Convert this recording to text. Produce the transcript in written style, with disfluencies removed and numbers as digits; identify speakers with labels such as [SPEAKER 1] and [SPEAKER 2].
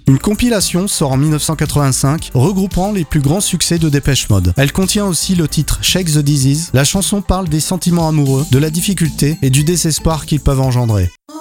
[SPEAKER 1] Une compilation sort en 1985, regroupant les plus grands succès de Depeche Mode. Elle contient aussi le titre Shake the Disease. La chanson parle des sentiments amoureux, de la difficulté et du désespoir qu'ils peuvent engendrer.